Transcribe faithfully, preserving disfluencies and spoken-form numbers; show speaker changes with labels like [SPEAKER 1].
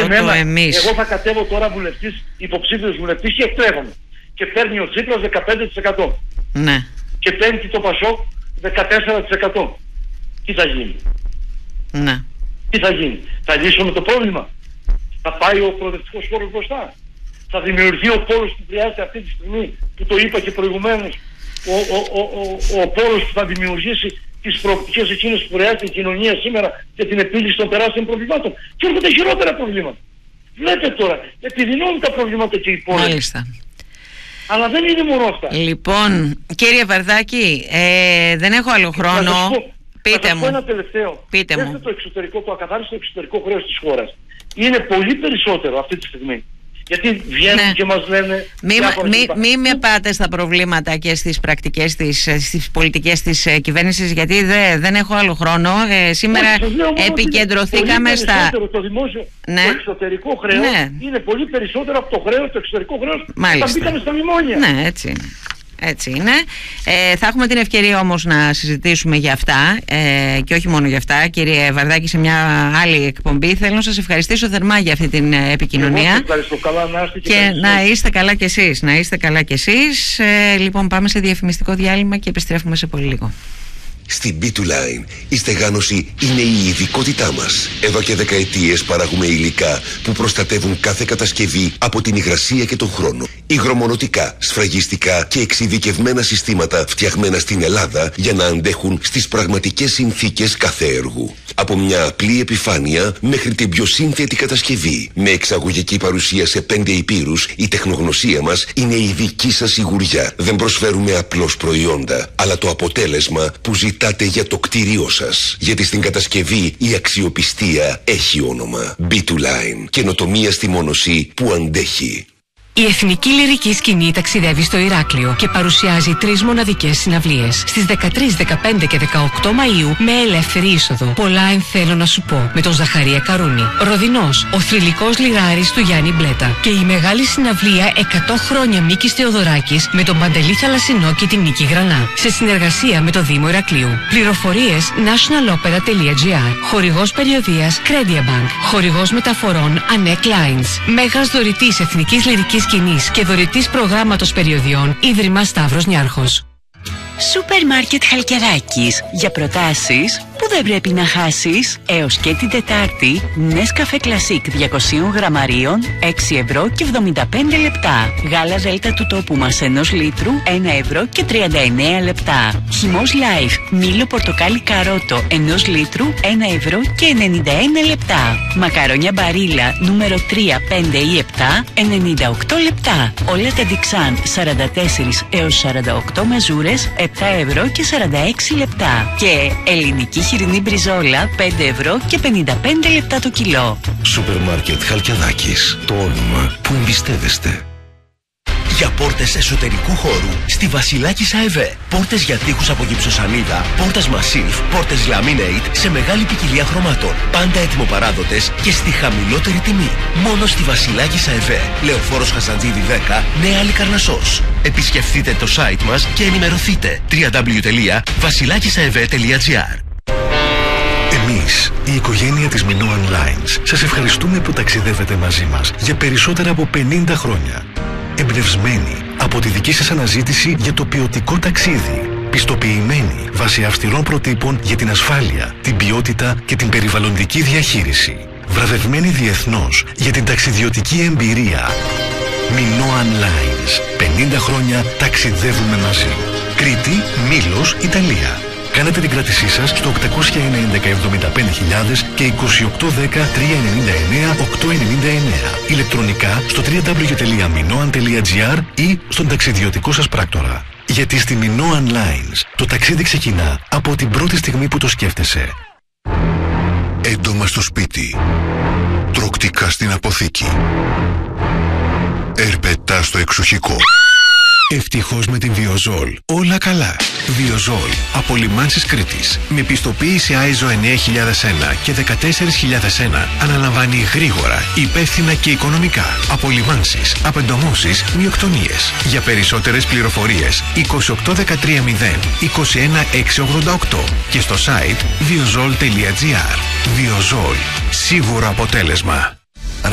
[SPEAKER 1] εμένα,
[SPEAKER 2] το εμείς.
[SPEAKER 1] εγώ θα κατέβω τώρα βουλευτής, υποψήφιος βουλευτής και εκτρέφομαι. Και παίρνει ο Τσίπρας δεκαπέντε τοις εκατό.
[SPEAKER 2] Ναι.
[SPEAKER 1] Και παίρνει το Πασόκ δεκατέσσερα τοις εκατό. Τι θα γίνει?
[SPEAKER 2] Ναι.
[SPEAKER 1] Τι θα γίνει? Θα λύσουμε το πρόβλημα? Θα πάει ο προοδευτικός χώρος μπροστά? Θα δημιουργηθεί ο πόλος που χρειάζεται αυτή τη στιγμή, που το είπα και προηγουμένως, ο, ο, ο, ο, ο πόλος που θα δημιουργήσει τις προοπτικές εκείνες που χρειάζεται η κοινωνία σήμερα για την επίλυση των τεράστιων προβλημάτων? Και έρχονται χειρότερα προβλήματα. Βλέπετε τώρα, επιδεινώνουν τα προβλήματα και οι πόλεις.
[SPEAKER 2] Μάλιστα.
[SPEAKER 1] Αλλά δεν είναι μόνο αυτά.
[SPEAKER 2] Λοιπόν, κύριε Βαρδάκη, ε, δεν έχω άλλο χρόνο.
[SPEAKER 1] Θα πω,
[SPEAKER 2] Πείτε
[SPEAKER 1] θα
[SPEAKER 2] μου.
[SPEAKER 1] πω ένα τελευταίο.
[SPEAKER 2] Πείτε
[SPEAKER 1] Δέστε
[SPEAKER 2] μου.
[SPEAKER 1] το εξωτερικό, το ακαθάριστο εξωτερικό χρέος της χώρας. Είναι πολύ περισσότερο αυτή τη στιγμή. Γιατί βγαίνουν
[SPEAKER 2] Ναι.
[SPEAKER 1] και μας λένε...
[SPEAKER 2] Μη, μη, μη με πάτε στα προβλήματα και στις πρακτικές της, στις πολιτικές της ε, κυβέρνησης, γιατί δε, δεν έχω άλλο χρόνο. Ε, σήμερα
[SPEAKER 1] Όχι,
[SPEAKER 2] επικεντρωθήκαμε στα...
[SPEAKER 1] Το δημόσιο,
[SPEAKER 2] ναι.
[SPEAKER 1] το εξωτερικό χρέος
[SPEAKER 2] ναι.
[SPEAKER 1] είναι πολύ περισσότερο από το χρέος, το εξωτερικό χρέος.
[SPEAKER 2] Μάλιστα.
[SPEAKER 1] Θα μπήκαμε στα μνημόνια.
[SPEAKER 2] Ναι, έτσι είναι. Έτσι είναι. Ε, θα έχουμε την ευκαιρία όμως να συζητήσουμε για αυτά ε, και όχι μόνο για αυτά. Κύριε Βαρδάκη, σε μια άλλη εκπομπή θέλω να σας ευχαριστήσω θερμά για αυτή την επικοινωνία.
[SPEAKER 1] Εγώ ευχαριστώ. Καλά να είστε και,
[SPEAKER 2] και να είστε καλά κι εσείς. Να είστε καλά κι εσείς. Ε, λοιπόν, πάμε σε διαφημιστικό διάλειμμα και επιστρέφουμε σε πολύ λίγο.
[SPEAKER 3] Στην μπι του Line η στεγάνωση είναι η ειδικότητά μας. Εδώ και δεκαετίες παράγουμε υλικά που προστατεύουν κάθε κατασκευή από την υγρασία και τον χρόνο. Υγρομονωτικά, σφραγιστικά και εξειδικευμένα συστήματα φτιαγμένα στην Ελλάδα για να αντέχουν στις πραγματικές συνθήκες κάθε έργου. Από μια απλή επιφάνεια μέχρι την πιο σύνθετη κατασκευή. Με εξαγωγική παρουσία σε πέντε υπήρους, η τεχνογνωσία μας είναι η δική σας σιγουριά. Δεν προσφέρουμε απλώς προϊόντα, αλλά το αποτέλεσμα που ζητάτε για το κτίριό σας. Γιατί στην κατασκευή η αξιοπιστία έχει όνομα. μπι του Line. Καινοτομία στη μόνωση που αντέχει.
[SPEAKER 4] Η Εθνική Λυρική Σκηνή ταξιδεύει στο Ηράκλειο και παρουσιάζει τρεις μοναδικές συναυλίες. Στις δεκατρείς, δεκαπέντε και δεκαοκτώ Μαΐου με ελεύθερη είσοδο. Πολλά εν θέλω να σου πω με τον Ζαχαρία Καρούνη. Ροδινός, ο θρυλικός λιράρης του Γιάννη Μπλέτα. Και η μεγάλη συναυλία εκατό χρόνια Μίκης Θεοδωράκης με τον Παντελή Θαλασσινό και την Νίκη Γρανά. Σε συνεργασία με το Δήμο Ηρακλείου. Πληροφορίες national opera τελεία gr. Χορηγός περιοδίας Credia Bank. Χορηγός μεταφορών Annec Lines. Μέγας δωρητής Εθνικής Λυρικής Σκηνής και δωρητής προγράμματος περιοδιών Ίδρυμα Σταύρος Νιάρχος.
[SPEAKER 5] Σούπερ Μάρκετ Χαλκιδάκης. Για προτάσεις που δεν πρέπει να χάσεις. Έως και την Τετάρτη, Nescafé Classic διακόσια γραμμαρίων, έξι ευρώ και εβδομήντα πέντε λεπτά. Γάλα Δέλτα του τόπου μας ενός λίτρου, ένα ευρώ και τριάντα εννέα λεπτά. Χυμός Life, μήλο πορτοκάλι καρότο, ενός λίτρου, ένα ευρώ και ενενήντα ένα λεπτά. Μακαρόνια Μπαρίλα, νούμερο τρία, πέντε ή επτά, ενενήντα οκτώ λεπτά. Όλα τα Dixan, σαράντα τέσσερα έως σαράντα οκτώ μεζούρες, επτά ευρώ και σαράντα έξι λεπτά. Και ελληνική χοιρινή μπριζόλα, πέντε ευρώ και πενήντα πέντε λεπτά το κιλό.
[SPEAKER 3] Σούπερ Μάρκετ Χαλκιδάκης. Το όνομα που εμπιστεύεστε.
[SPEAKER 6] Για πόρτες εσωτερικού χώρου στη Βασιλάκης ΑΕΒΕ. Πόρτες για τοίχους από γυψοσανίδα, πόρτες Massif, πόρτες Laminate σε μεγάλη ποικιλία χρωμάτων. Πάντα έτοιμοπαράδοτες και στη χαμηλότερη τιμή. Μόνο στη Βασιλάκης ΑΕΒΕ. Λεωφόρος Χαζαντζίδη δέκα, Νέα Λικαρνασσός. Επισκεφτείτε το site μας και ενημερωθείτε. double-u double-u double-u τελεία βασιλάκισαεβέ τελεία gr.
[SPEAKER 7] Εμείς, η οικογένεια της Minoan Lines, σας ευχαριστούμε που ταξιδεύετε μαζί μας για περισσότερα από πενήντα χρόνια. Εμπνευσμένοι από τη δική σας αναζήτηση για το ποιοτικό ταξίδι. Πιστοποιημένοι βάσει αυστηρών προτύπων για την ασφάλεια, την ποιότητα και την περιβαλλοντική διαχείριση. Βραβευμένοι διεθνώς για την ταξιδιωτική εμπειρία. Minoan Lines. πενήντα χρόνια ταξιδεύουμε μαζί. Κρήτη, Μήλος, Ιταλία. Κάνετε την κράτησή σας στο οκτακόσια ενενήντα εβδομήντα πέντε χιλιάδες και είκοσι οκτώ δέκα τριακόσια ενενήντα εννέα οκτακόσια ενενήντα εννέα. Ηλεκτρονικά στο double-u double-u double-u τελεία minoan τελεία gr ή στον ταξιδιωτικό σας πράκτορα. Γιατί στη Minoan Lines το ταξίδι ξεκινά από την πρώτη στιγμή που το σκέφτεσαι.
[SPEAKER 3] Έντομα στο σπίτι. Τροκτικά στην αποθήκη. Ερπετά στο εξοχικό. Ευτυχώς με την Βιοζόλ όλα καλά. Βιοζόλ από Λιμάνσης Κρήτης με πιστοποίηση άιζο εννέα χιλιάδες ένα και δεκατέσσερα χιλιάδες ένα αναλαμβάνει γρήγορα, υπεύθυνα και οικονομικά απολυμάνσεις, απεντομώσεις, μειοκτονίες. Για περισσότερες πληροφορίες είκοσι οκτώ δεκατρία μηδέν είκοσι ένα εξακόσια ογδόντα οκτώ και στο site βιοζόλ τελεία gr. Βιοζόλ. Σίγουρο αποτέλεσμα.